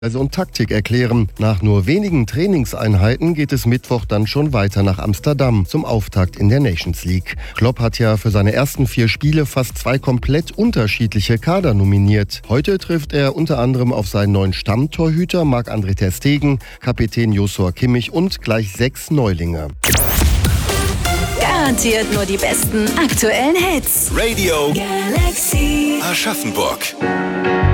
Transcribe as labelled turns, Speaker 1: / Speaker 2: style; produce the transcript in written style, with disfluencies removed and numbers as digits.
Speaker 1: und Taktik erklären. Nach nur wenigen Trainingseinheiten geht es Mittwoch dann schon weiter nach Amsterdam zum Auftakt in der Nations League. Klopp hat ja für seine ersten 4 Spiele fast 2 komplett unterschiedliche Kader nominiert. Heute trifft er unter anderem auf seinen neuen Stammtorhüter Marc-André ter Stegen, Kapitän Joshua Kimmich und gleich 6 Neulinge.
Speaker 2: Garantiert nur die besten aktuellen Hits.
Speaker 3: Radio
Speaker 2: Galaxy.
Speaker 3: Aschaffenburg.